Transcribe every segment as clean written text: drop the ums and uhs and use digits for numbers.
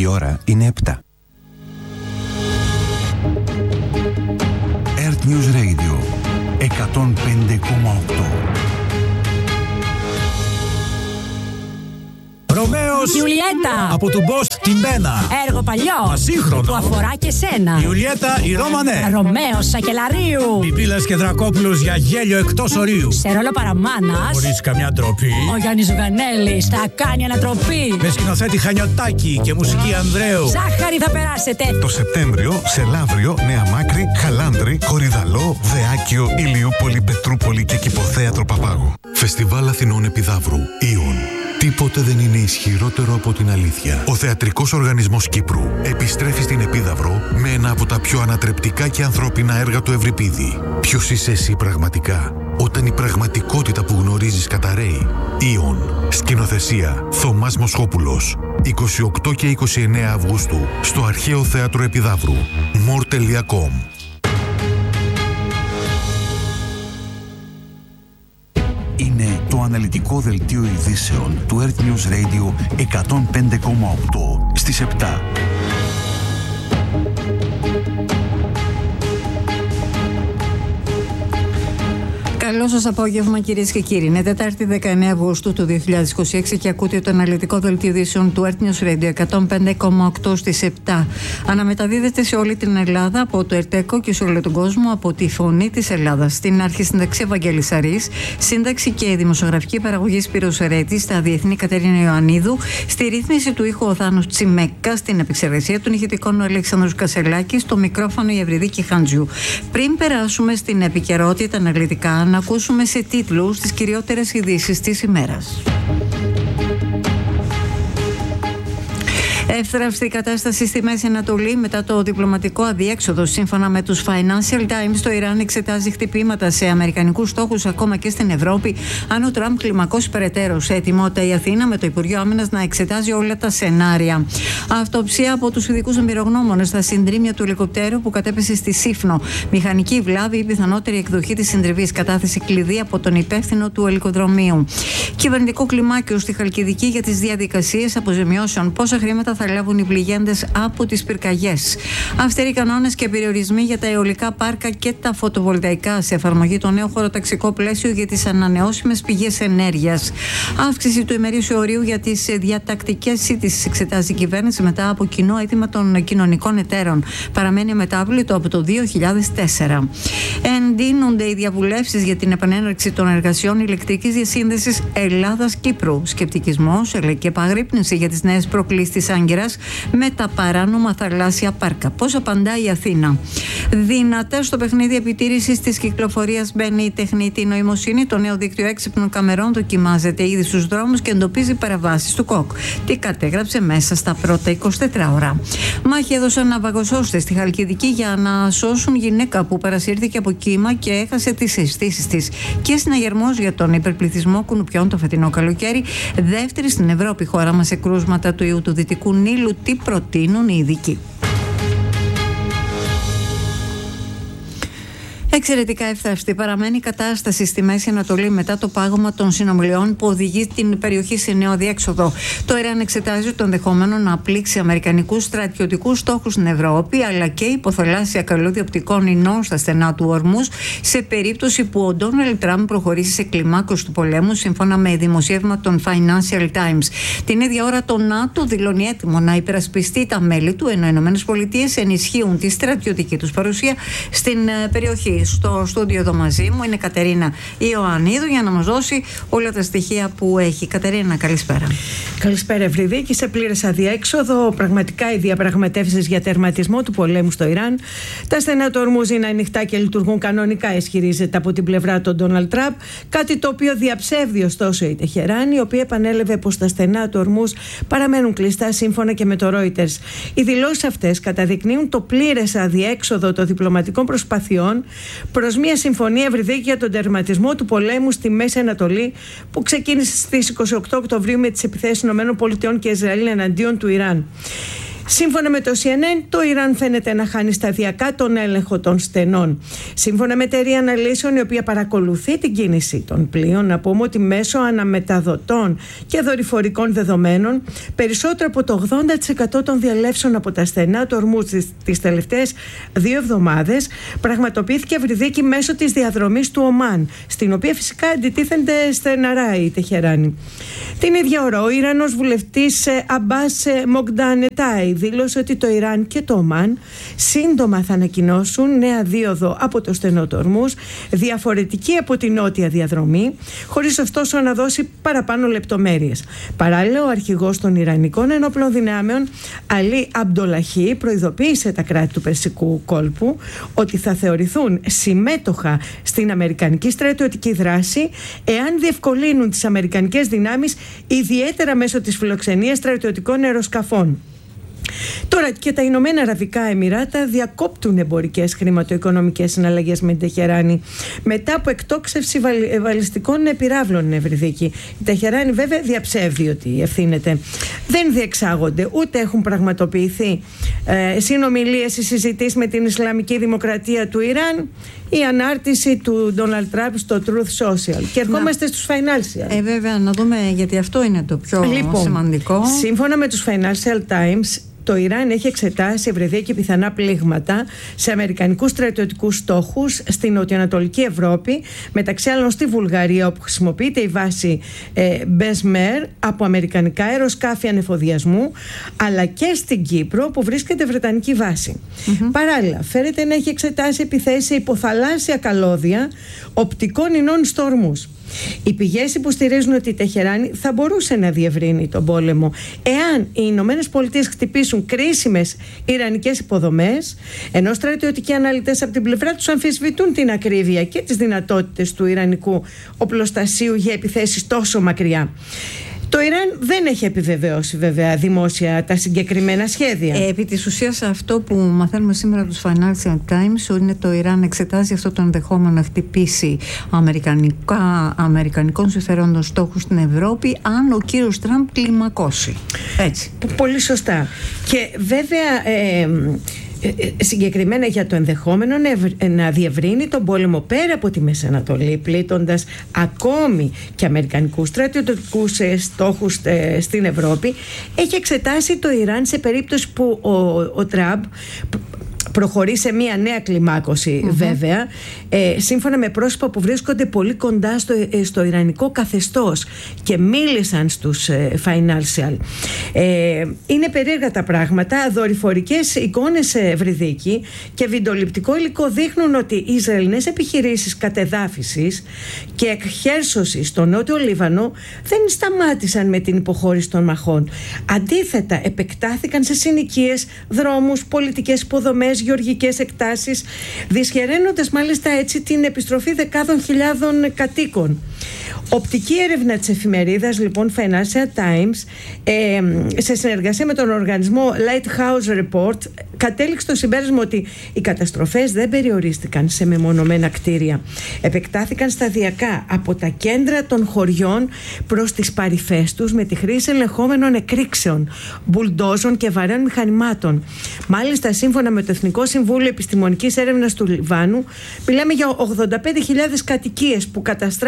Η ώρα είναι 7. Earth News Radio 105,8. Ρωμαίος Ιουλιέτα από του Μπος την Μπένα. Έργο παλιό Ασύγχρονο που αφορά και σένα. Ιουλιέτα η Ρώμανε. Ρωμαίος Σακελαρίου. Πιπίλας και Δρακόπουλος για γέλιο εκτός ορίου. Σε ρόλο παραμάνας Χωρίς καμιά ντροπή. ο Γιάννης Ζουγανέλης θα κάνει ανατροπή. Με σκηνοθέτη Χανιωτάκη και μουσική Ανδρέου. Ζάχαρη θα περάσετε. Το Σεπτέμβριο σε Λαύριο, Νέα Μάκρη, Χαλάνδρη, Κορυδαλό, Δεάκιο, Ηλιούπολη, Πετρούπολη και Κηποθέατρο Παπάγου. Φεστιβάλ Αθηνών Επιδαύρου. Ιον. Τίποτε δεν είναι ισχυρότερο από την αλήθεια. Ο Θεατρικός Οργανισμός Κύπρου επιστρέφει στην Επίδαυρο με ένα από τα πιο ανατρεπτικά και ανθρώπινα έργα του Ευρυπίδη. Ποιος είσαι εσύ πραγματικά, όταν η πραγματικότητα που γνωρίζεις καταραίει? Ιον. Σκηνοθεσία Θωμάς Μοσχόπουλος. 28 και 29 Αυγούστου στο Αρχαίο Θέατρο Επιδαύρου. more.com. Είναι το αναλυτικό δελτίο ειδήσεων του Earth News Radio 105,8 στις 7. Καλό σας απόγευμα, κυρίες και κύριοι. Είναι Τετάρτη 19 Αυγούστου του 2026 και ακούτε το αναλυτικό δελτίο ειδήσεων του Earth News Radio 105,8 στις 7. Αναμεταδίδεται σε όλη την Ελλάδα από το ΕΡΤΕΚΟ και σε όλο τον κόσμο από τη Φωνή της Ελλάδας. Στην αρχισυνταξία Βαγγέλης Αρής, σύνταξη και δημοσιογραφική παραγωγή Σπύρος Ερέτης, στα διεθνή Κατερίνα Ιωαννίδου, στη ρύθμιση του ήχου ο Θάνος Τσιμέκα, στην επεξεργασία των ηχητικών ο Αλέξανδρος Κασελάκης, στο μικρόφωνο η Ευρυδίκη Χαντζιού. Πριν περάσουμε στην επικαιρότητα αναλυτικά, να ακούσουμε σε τίτλους τις κυριότερες ειδήσεις της ημέρας. Εύθραυστη κατάσταση στη Μέση Ανατολή μετά το διπλωματικό αδιέξοδο. Σύμφωνα με τους Financial Times, το Ιράν εξετάζει χτυπήματα σε αμερικανικούς στόχους ακόμα και στην Ευρώπη, αν ο Τραμπ κλιμακώσει περαιτέρω. Σε ετοιμότητα η Αθήνα με το Υπουργείο Άμυνας να εξετάζει όλα τα σενάρια. Αυτοψία από τους ειδικούς εμπειρογνώμονες στα συντρίμμια του ελικοπτέρου που κατέπεσε στη Σύφνο. Μηχανική βλάβη ή πιθανότερη εκδοχή της συντριβής. Κατάθεση κλειδί από τον υπεύθυνο του ελικοδρομίου. Κυβερνητικό κλιμάκιο στη Χαλκιδική για τις διαδικασίες αποζημιώσεων. Πόσα χρήματα θα λάβουν οι πληγέντες από τις πυρκαγιές. Αυστηροί κανόνες και περιορισμοί για τα αιωλικά πάρκα και τα φωτοβολταϊκά. Σε εφαρμογή το νέο χωροταξικό πλαίσιο για τις ανανεώσιμες πηγές ενέργειας. Αύξηση του ημερήσιου ορίου για τις διατακτικές σύντησης εξετάζει η κυβέρνηση μετά από κοινό αίτημα των κοινωνικών εταίρων. Παραμένει αμετάβλητο από το 2004. Εντείνονται οι διαβουλεύσεις για την επανέναρξη των εργασιών ηλεκτρικής διασύνδεσης Ελλάδας-Κύπρου. Σκεπτικισμός και επαγρύπνηση για τις νέες προκλήσεις της Άγκυρας με τα παράνομα θαλάσσια πάρκα. Πώς απαντά η Αθήνα? Δυνατά στο παιχνίδι επιτήρησης της κυκλοφορίας μπαίνει η τεχνητή νοημοσύνη. Το νέο δίκτυο έξυπνων καμερών δοκιμάζεται ήδη στους δρόμους και εντοπίζει παραβάσεις του ΚΟΚ. Τι κατέγραψε μέσα στα πρώτα 24 ώρα. Μάχη έδωσαν ναυαγοσώστες στη Χαλκιδική για να σώσουν γυναίκα που παρασύρθηκε από κύμα και έχασε τις αισθήσεις της. Και συναγερμός για τον υπερπληθυσμό κουνουπιών το φετινό καλοκαίρι. Δεύτερη στην Ευρώπη χώρα μας σε κρούσματα του ιού του Δυτικού Νείλου. Τι προτείνουν οι ειδικοί? Εξαιρετικά εύθραυστη παραμένει η κατάσταση στη Μέση Ανατολή μετά το πάγωμα των συνομιλιών που οδηγεί την περιοχή σε νέο διέξοδο. Το Ιράν εξετάζει το ενδεχόμενο να πλήξει αμερικανικούς στρατιωτικούς στόχους στην Ευρώπη, αλλά και υποθαλάσσια καλώδια οπτικών ινών στα στενά του Ορμούς, σε περίπτωση που ο Ντόναλντ Τραμπ προχωρήσει σε κλιμάκωση του πολέμου, σύμφωνα με δημοσίευμα των Financial Times. Την ίδια ώρα, το ΝΑΤΟ δηλώνει έτοιμο να υπερασπιστεί τα μέλη του, ενώ οι ΗΠΑ ενισχύουν τη στρατιωτική τους παρουσία στην περιοχή. Στο στούντιο εδώ μαζί μου είναι η Κατερίνα Ιωαννίδου για να μας δώσει όλα τα στοιχεία που έχει. Κατερίνα, καλησπέρα. Καλησπέρα, Ευρυδίκη. Σε πλήρες αδιέξοδο, πραγματικά οι διαπραγματεύσεις για τερματισμό του πολέμου στο Ιράν. Τα στενά του Ορμούζ είναι ανοιχτά και λειτουργούν κανονικά, ισχυρίζεται από την πλευρά του Ντόναλντ Τραμπ. Κάτι το οποίο διαψεύδει ωστόσο η Τεχεράνη, η οποία επανέλαβε πως τα στενά του Ορμούζ παραμένουν κλειστά σύμφωνα και με το Reuters. Οι δηλώσεις αυτές καταδεικνύουν το πλήρες αδιέξοδο των διπλωματικών προσπαθειών προς μια συμφωνία, Ευρυδίκη, για τον τερματισμό του πολέμου στη Μέση Ανατολή, που ξεκίνησε στις 28 Οκτωβρίου με τις επιθέσεις ΗΠΑ και Ισραήλ εναντίον του Ιράν. Σύμφωνα με το CNN, το Ιράν φαίνεται να χάνει σταδιακά τον έλεγχο των στενών. Σύμφωνα με εταιρεία αναλύσεων, η οποία παρακολουθεί την κίνηση των πλοίων, να πούμε ότι μέσω αναμεταδοτών και δορυφορικών δεδομένων, περισσότερο από το 80% των διαλέψεων από τα στενά του Ορμούζ τις τελευταίες 2 εβδομάδες πραγματοποιήθηκε ευρυδίκη μέσω της διαδρομής του Ομάν, στην οποία φυσικά αντιτίθενται στεναρά η Τεχεράνη. Την ίδια ώρα, ο Ιρανός βουλευτής Αμπάς Μογκντανετάι δήλωσε ότι το Ιράν και το Ομάν σύντομα θα ανακοινώσουν νέα δίωδο από το στενό του Ορμούζ, διαφορετική από την νότια διαδρομή, χωρίς ωστόσο να δώσει παραπάνω λεπτομέρειες. Παράλληλα, ο αρχηγός των Ιρανικών ενόπλων δυνάμεων, Αλί Αμπντολαχή, προειδοποίησε τα κράτη του Περσικού κόλπου ότι θα θεωρηθούν συμμέτοχα στην αμερικανική στρατιωτική δράση εάν διευκολύνουν τις αμερικανικές δυνάμεις, ιδιαίτερα μέσω της φιλοξενίας στρατιωτικών αεροσκαφών. Τώρα και τα Ηνωμένα Αραβικά Εμιράτα διακόπτουν εμπορικές χρηματοοικονομικές συναλλαγές με την Τεχεράνη μετά από εκτόξευση βαλιστικών πυράβλων ευρυδίκη. Η Τεχεράνη βέβαια διαψεύδει ότι ευθύνεται. Δεν διεξάγονται ούτε έχουν πραγματοποιηθεί συνομιλίες ή συζητήσεις με την Ισλαμική Δημοκρατία του Ιράν. Η ανάρτηση του Ντόναλντ Τραμπ στο Truth Social. Και ερχόμαστε στους Financial. Βέβαια, να δούμε, γιατί αυτό είναι το πιο σημαντικό. Σύμφωνα με τους Financial Times, το Ιράν έχει εξετάσει ευρυδίκη πιθανά πλήγματα σε αμερικανικούς στρατιωτικούς στόχους στην νοτιοανατολική Ευρώπη, μεταξύ άλλων στη Βουλγαρία, όπου χρησιμοποιείται η βάση Μπεσμέρ από αμερικανικά αεροσκάφη ανεφοδιασμού, αλλά και στην Κύπρο, που βρίσκεται βρετανική βάση. Παράλληλα, φέρεται να έχει εξετάσει επιθέσεις σε υποθαλάσσια καλώδια οπτικών ινών στο Ορμούζ. Οι πηγές υποστηρίζουν ότι η Τεχεράνη θα μπορούσε να διευρύνει τον πόλεμο εάν οι Ηνωμένες Πολιτείες χτυπήσουν κρίσιμες ιρανικές υποδομές, ενώ στρατιωτικοί αναλυτές από την πλευρά τους αμφισβητούν την ακρίβεια και τις δυνατότητες του ιρανικού οπλοστασίου για επιθέσεις τόσο μακριά. Το Ιράν δεν έχει επιβεβαιώσει βέβαια δημόσια τα συγκεκριμένα σχέδια. Επί της ουσίας, αυτό που μαθαίνουμε σήμερα από τους Financial Times είναι το Ιράν εξετάζει αυτό το ενδεχόμενο να χτυπήσει αμερικανικών συμφερόντων στόχους στην Ευρώπη αν ο κύριος Τραμπ κλιμακώσει. Έτσι. Πολύ σωστά. Και βέβαια συγκεκριμένα για το ενδεχόμενο να διευρύνει τον πόλεμο πέρα από τη Μέση Ανατολή, πλήττοντας ακόμη και αμερικανικούς στρατιωτικούς στόχους στην Ευρώπη, έχει εξετάσει το Ιράν σε περίπτωση που ο Τραμπ προχωρεί σε μια νέα κλιμάκωση, βέβαια, σύμφωνα με πρόσωπα που βρίσκονται πολύ κοντά στο ιρανικό καθεστώς και μίλησαν στους Financial. Είναι περίεργα τα πράγματα. Δορυφορικές εικόνες ευρυδίκη και βιντεοληπτικό υλικό δείχνουν ότι οι Ισραηλινές επιχειρήσεις κατεδάφισης και εκχέρσωσης στο νότιο Λίβανο δεν σταμάτησαν με την υποχώρηση των μαχών. Αντίθετα, επεκτάθηκαν σε συνοικίες, δρόμους, πολιτικές υποδομές, γεωργικές εκτάσεις, δυσχεραίνοντας μάλιστα έτσι την επιστροφή δεκάδων χιλιάδων κατοίκων. Οπτική έρευνα της εφημερίδας λοιπόν Financial Times σε συνεργασία με τον οργανισμό Lighthouse Report κατέληξε στο συμπέρασμα ότι οι καταστροφές δεν περιορίστηκαν σε μεμονωμένα κτίρια. Επεκτάθηκαν σταδιακά από τα κέντρα των χωριών προς τις παρυφές τους με τη χρήση ελεγχόμενων εκρήξεων, μπουλντόζων και βαρέων μηχανημάτων. Μάλιστα, σύμφωνα με το Εθνικό Συμβούλιο Επιστημονικής Έρευνας του Λιβάνου, μιλάμε για 85.000 κατοικίες που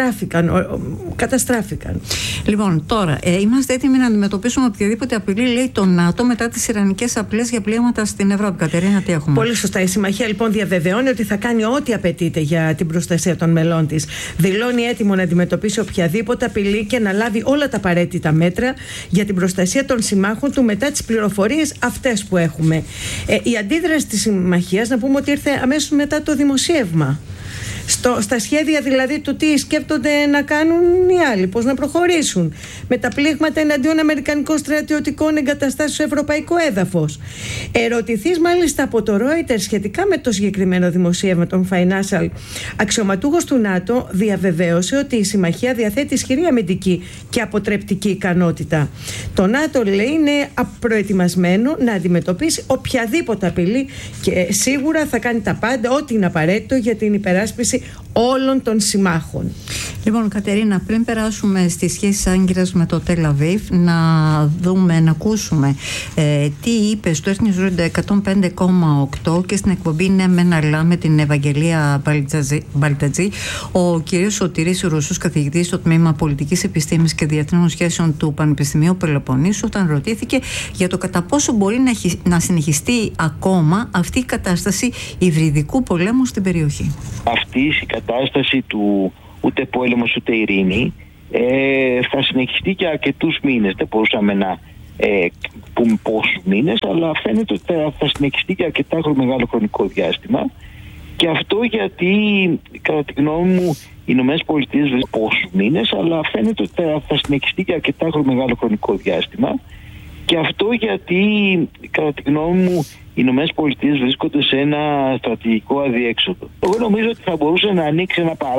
καταστράφηκαν. Λοιπόν, τώρα είμαστε έτοιμοι να αντιμετωπίσουμε οποιαδήποτε απειλή, λέει το ΝΑΤΟ, μετά τις ιρανικές απειλές για πλήγματα στην Ευρώπη. Κατερίνα, τι έχουμε? Πολύ σωστά. Η Συμμαχία λοιπόν διαβεβαιώνει ότι θα κάνει ό,τι απαιτείται για την προστασία των μελών της. Δηλώνει έτοιμο να αντιμετωπίσει οποιαδήποτε απειλή και να λάβει όλα τα απαραίτητα μέτρα για την προστασία των συμμάχων του μετά τις πληροφορίες αυτές που έχουμε. Η αντίδραση της Συμμαχίας, να πούμε ότι ήρθε αμέσως μετά το δημοσίευμα. Στα σχέδια δηλαδή του τι σκέπτονται να κάνουν οι άλλοι, πώς να προχωρήσουν με τα πλήγματα εναντίον αμερικανικών στρατιωτικών εγκαταστάσεων στο ευρωπαϊκό έδαφος. Ερωτηθείς μάλιστα από το Reuters σχετικά με το συγκεκριμένο δημοσίευμα των Financial, αξιωματούχος του ΝΑΤΟ διαβεβαίωσε ότι η Συμμαχία διαθέτει ισχυρή αμυντική και αποτρεπτική ικανότητα. Το ΝΑΤΟ, λέει, είναι προετοιμασμένο να αντιμετωπίσει οποιαδήποτε απειλή και σίγουρα θα κάνει τα πάντα, ό,τι είναι απαραίτητο για την υπεράσπιση όλων των συμμάχων. Λοιπόν, Κατερίνα, πριν περάσουμε στις σχέσεις Άγκυρας με το Τελ Αβίβ, να ακούσουμε τι είπε στο Earth News 105,8 και στην εκπομπή Ναι Μεν Αλλά με την Ευαγγελία Μπαλτατζή, ο κ. Σωτήρης Ρωσούς, καθηγητής στο τμήμα Πολιτικής Επιστήμης και Διεθνών Σχέσεων του Πανεπιστημίου Πελοποννήσου, όταν ρωτήθηκε για το κατά πόσο μπορεί να συνεχιστεί ακόμα αυτή η κατάσταση υβριδικού πολέμου στην περιοχή. Αυτή η κατάσταση του ούτε πόλεμος ούτε ειρήνη θα συνεχιστεί για αρκετούς μήνες. Δεν μπορούσαμε να πούμε πόσους μήνες, αλλά φαίνεται ότι θα συνεχιστεί για αρκετά μεγάλο χρονικό διάστημα. Και αυτό γιατί, κατά τη γνώμη μου, οι Ηνωμένες Πολιτείες πόσους μήνες, αλλά φαίνεται ότι θα συνεχιστεί για αρκετά μεγάλο χρονικό διάστημα. Και αυτό γιατί, κατά τη γνώμη μου, οι Ηνωμένες Πολιτείες βρίσκονται σε ένα στρατηγικό αδιέξοδο. Εγώ νομίζω ότι θα μπορούσε να ανοίξει ένα παράδειγμα